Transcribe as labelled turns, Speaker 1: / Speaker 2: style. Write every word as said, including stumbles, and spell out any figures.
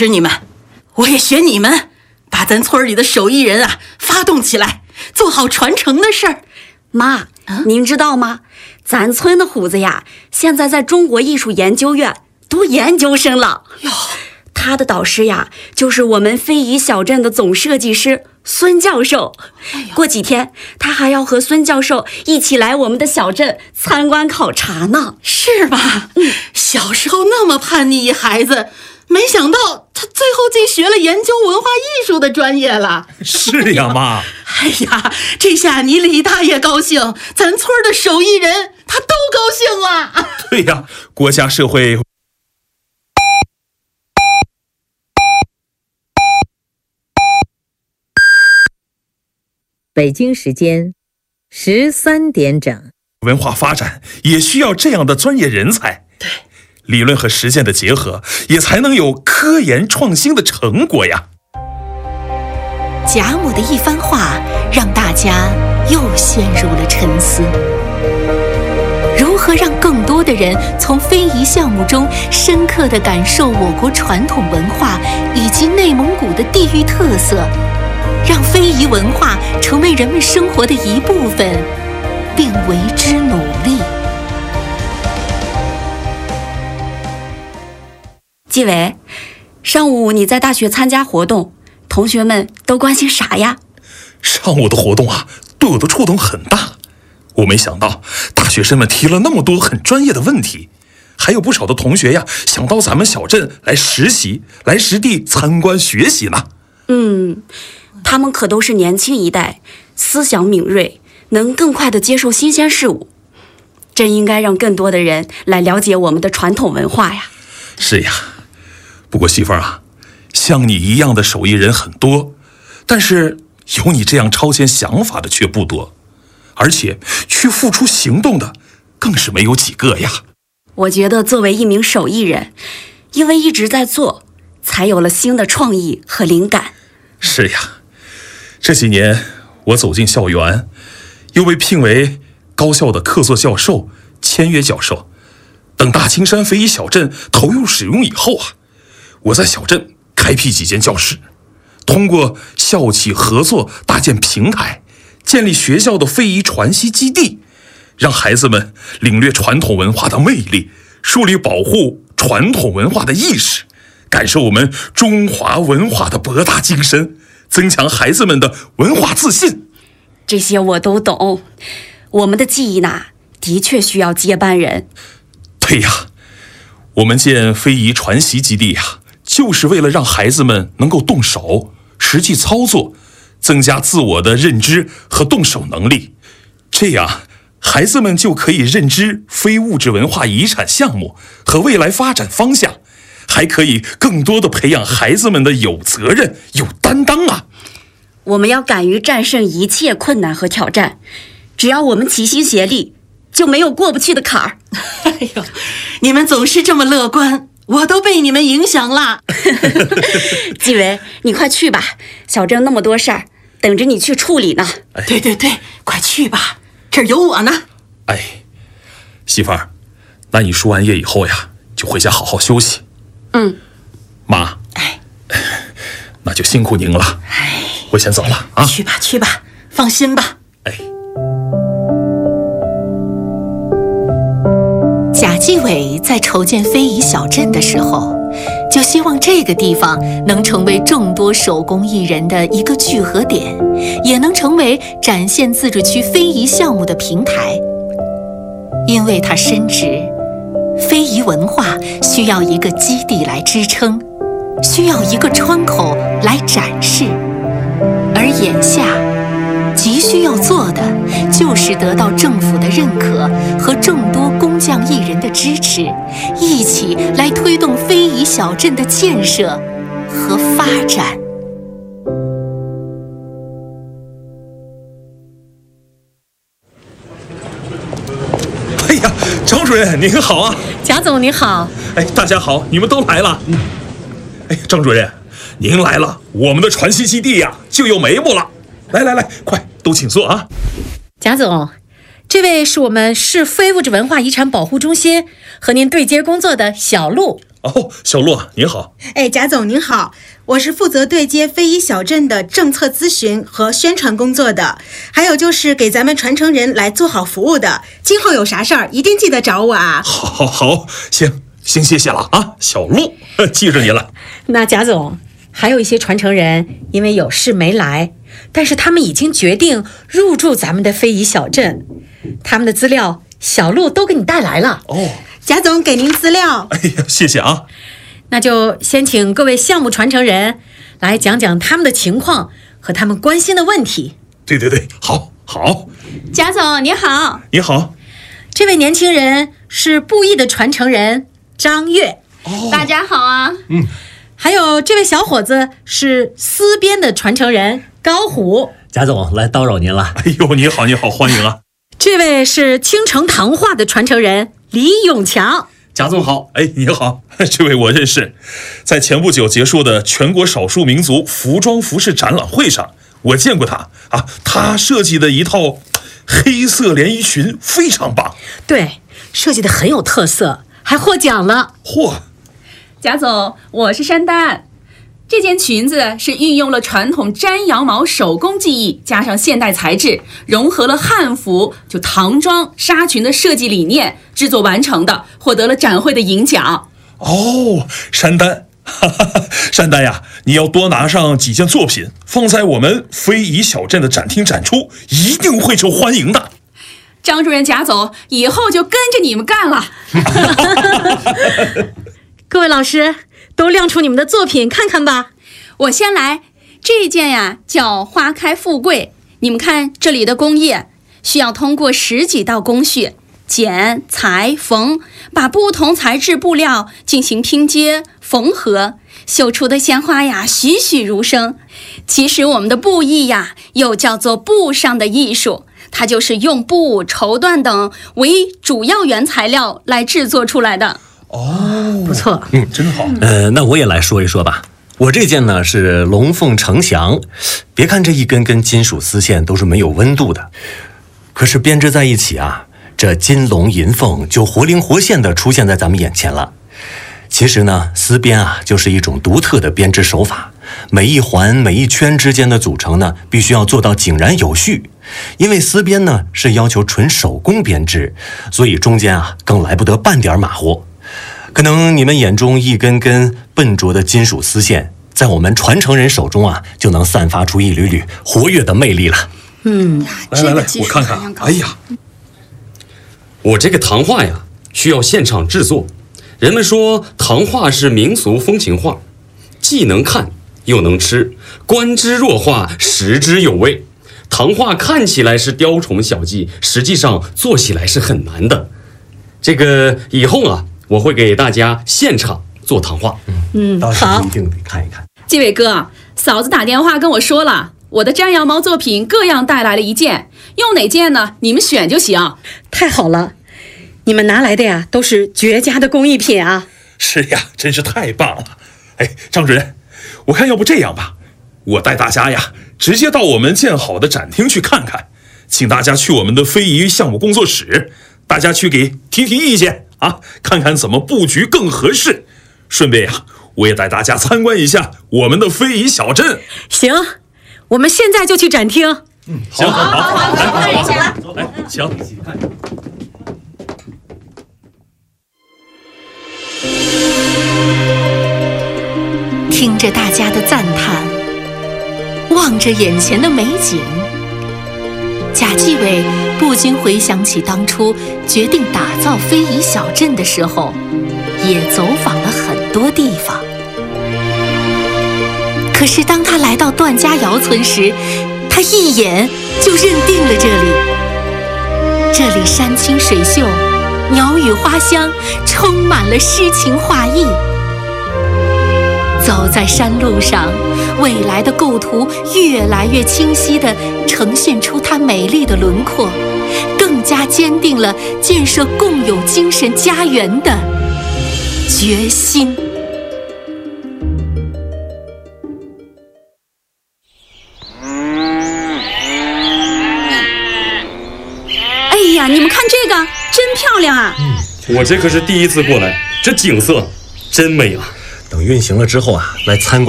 Speaker 1: 持你们，我也学你们，把咱村里的手艺人啊发动起来，做好传承的事儿。
Speaker 2: 妈，啊、您知道吗？咱村的虎子呀，现在在中国艺术研究院读研究生了。
Speaker 1: 哟，
Speaker 2: 他的导师呀，就是我们非遗小镇的总设计师孙教授。哎、过几天他还要和孙教授一起来我们的小镇参观考察呢。
Speaker 1: 是吧？嗯，小时候那么叛逆一孩子，没想到他最后竟学了研究文化艺术的专业了。
Speaker 3: 是呀，妈。
Speaker 1: 哎呀，这下你李大爷高兴，咱村的手艺人他都高兴了。
Speaker 3: 对呀，国家社会。
Speaker 4: 北京时间十三点整。
Speaker 3: 文化发展也需要这样的专业人才。
Speaker 1: 对，
Speaker 3: 理论和实践的结合，也才能有科研创新的成果呀。
Speaker 5: 贾母的一番话，让大家又陷入了沉思。如何让更多的人从非遗项目中深刻地感受我国传统文化以及内蒙古的地域特色，让非遗文化成为人们生活的一部分，并为之努力？
Speaker 2: 纪委，上午你在大学参加活动，同学们都关心啥呀？
Speaker 3: 上午的活动啊，对我的触动很大。我没想到大学生们提了那么多很专业的问题，还有不少的同学呀想到咱们小镇来实习，来实地参观学习呢。
Speaker 2: 嗯，他们可都是年轻一代，思想敏锐，能更快地接受新鲜事物。真应该让更多的人来了解我们的传统文化呀。
Speaker 3: 是呀，不过媳妇儿啊，像你一样的手艺人很多，但是有你这样超前想法的却不多，而且去付出行动的更是没有几个呀。
Speaker 2: 我觉得作为一名手艺人，因为一直在做，才有了新的创意和灵感。
Speaker 3: 是呀，这几年我走进校园，又被聘为高校的客座教授、签约教授。等大青山非遗小镇投入使用以后啊，我在小镇开辟几间教室，通过校企合作搭建平台，建立学校的非遗传习基地，让孩子们领略传统文化的魅力，树立保护传统文化的意识，感受我们中华文化的博大精深，增强孩子们的文化自信。
Speaker 2: 这些我都懂，我们的技艺呢，的确需要接班人。
Speaker 3: 对呀，我们建非遗传习基地呀，就是为了让孩子们能够动手，实际操作，增加自我的认知和动手能力。这样，孩子们就可以认知非物质文化遗产项目和未来发展方向，还可以更多的培养孩子们的有责任、有担当啊！
Speaker 2: 我们要敢于战胜一切困难和挑战，只要我们齐心协力，就没有过不去的坎儿。
Speaker 1: 哎呦，你们总是这么乐观，我都被你们影响了。
Speaker 2: 纪委，你快去吧，小镇那么多事儿，等着你去处理呢。
Speaker 1: 哎、对对对，快去吧，这儿有我呢。
Speaker 3: 哎，媳妇儿，那你输完液以后呀，就回家好好休息。
Speaker 2: 嗯，
Speaker 3: 妈，
Speaker 1: 哎，
Speaker 3: 那就辛苦您了。
Speaker 1: 哎，
Speaker 3: 我先走了啊。
Speaker 1: 去吧去吧，放心吧。
Speaker 3: 哎。
Speaker 5: 贾纪委在筹建非遗小镇的时候，就希望这个地方能成为众多手工艺人的一个聚合点，也能成为展现自治区非遗项目的平台。因为他深知，非遗文化需要一个基地来支撑，需要一个窗口来展示，而眼下急需要做的就是得到政府的认可和众多工匠艺人的支持，一起来推动非遗小镇的建设和发展。
Speaker 3: 哎呀，张主任您好啊！
Speaker 5: 贾总您好。
Speaker 3: 哎，大家好，你们都来了。哎，张主任，您来了，我们的传习基地呀就有眉目了。来来来，快都请坐啊！
Speaker 6: 贾总，这位是我们市非物质文化遗产保护中心和您对接工作的小陆。
Speaker 3: 哦，小洛您好。
Speaker 7: 哎，贾总您好，我是负责对接非遗小镇的政策咨询和宣传工作的，还有就是给咱们传承人来做好服务的。今后有啥事儿一定记得找我啊。
Speaker 3: 好，好，好，行行，谢谢了啊，小洛，记着你了。
Speaker 6: 那贾总，还有一些传承人因为有事没来，但是他们已经决定入驻咱们的非遗小镇，他们的资料小鹿都给你带来了。
Speaker 3: 哦，
Speaker 7: 贾总给您资料。
Speaker 3: 哎呀，谢谢啊。
Speaker 6: 那就先请各位项目传承人来讲讲他们的情况和他们关心的问题。
Speaker 3: 对对对，好，好。
Speaker 2: 贾总你好。
Speaker 3: 你好。
Speaker 6: 这位年轻人是布艺的传承人张悦。
Speaker 3: 哦，
Speaker 2: 大家好啊。
Speaker 3: 嗯。
Speaker 6: 还有这位小伙子是丝边的传承人高虎。
Speaker 8: 贾总来叨扰您了。
Speaker 3: 哎呦，你好，你好，欢迎啊。
Speaker 6: 这位是青城唐画的传承人李永强。
Speaker 9: 贾总好。
Speaker 3: 哎，你好，这位我认识，在前不久结束的全国少数民族服装服饰展览会上，我见过他啊，他设计的一套黑色连衣裙非常棒。
Speaker 6: 对，设计的很有特色，还获奖了。
Speaker 3: 嚯！
Speaker 10: 贾总，我是珊丹。这件裙子是运用了传统粘羊毛手工技艺，加上现代材质，融合了汉服就唐装纱裙的设计理念制作完成的，获得了展会的银奖。
Speaker 3: 哦，珊丹，哈哈，珊丹呀，你要多拿上几件作品放在我们非遗小镇的展厅展出，一定会受欢迎的。
Speaker 10: 张主任、贾总，以后就跟着你们干了。
Speaker 6: 各位老师都亮出你们的作品看看吧。
Speaker 2: 我先来，这件呀叫花开富贵。你们看这里的工艺，需要通过十几道工序，剪、裁、缝，把不同材质布料进行拼接、缝合，绣出的鲜花呀栩栩如生。其实我们的布艺呀，又叫做布上的艺术，它就是用布、绸缎等为主要原材料来制作出来的。
Speaker 3: 哦，
Speaker 6: 不错，
Speaker 3: 嗯，真好。
Speaker 8: 呃，那我也来说一说吧。我这件呢是龙凤呈祥，别看这一根根金属丝线都是没有温度的，可是编织在一起啊，这金龙银凤就活灵活现的出现在咱们眼前了。其实呢，丝编啊就是一种独特的编织手法，每一环每一圈之间的组成呢，必须要做到井然有序。因为丝编呢是要求纯手工编织，所以中间啊更来不得半点马虎。可能你们眼中一根根笨拙的金属丝线，在我们传承人手中啊，就能散发出一缕缕活跃的魅力了。
Speaker 6: 嗯，
Speaker 3: 来来来，我看看。哎呀，
Speaker 9: 我这个唐画呀，需要现场制作。人们说唐画是民俗风情画，既能看又能吃，观之若画，食之有味。唐画看起来是雕虫小技，实际上做起来是很难的。这个以后啊，我会给大家现场做唐画。
Speaker 8: 嗯，到时候一定得看一看。
Speaker 10: 纪伟哥，嫂子打电话跟我说了，我的粘羊毛作品各样带来了一件，用哪件呢？你们选就行。
Speaker 6: 太好了，你们拿来的呀都是绝佳的工艺品啊。
Speaker 3: 是呀，真是太棒了。哎，张主任，我看要不这样吧，我带大家呀直接到我们建好的展厅去看看，请大家去我们的非遗项目工作室，大家去给提提意见啊，看看怎么布局更合适。顺便呀，我也带大家参观一下我们的非遗小镇。
Speaker 6: 行，我们现在就去展厅。
Speaker 3: 嗯，行，好，好，好，来，看一下，来，行，一起看。
Speaker 5: 听着大家的赞叹，望着眼前的美景，贾纪伟不禁回想起当初决定打造非遗小镇的时候，也走访了很多地方。可是当他来到段家窑村时，他一眼就认定了这里。这里山清水秀，鸟语花香，充满了诗情画意。走在山路上，未来的构图越来越清晰地呈现出它美丽的轮廓，更加坚定了建设共有精神家园的决心。
Speaker 10: 哎呀，你们看这个，真漂亮啊！
Speaker 9: 嗯，我这可是第一次过来，这景色真美啊！
Speaker 8: 等运行了之后啊，来参观。